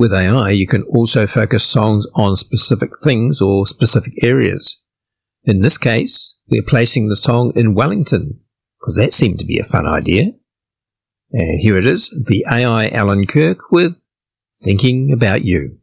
With AI, you can also focus songs on specific things or specific areas. In this case, we're placing the song in Wellington, because that seemed to be a fun idea. And here it is, the AI Alan Kirk with Thinking About You.